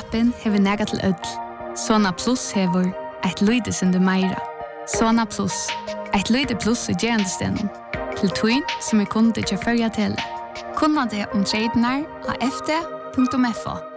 appen hever nega til ødel. Sona Plus hever et lyde sinde meira. Sona Plus, et lyde pluss i gerandestenen. Til tøyn som kunde til førja tele. Kunna det om tradenar av fd.fo.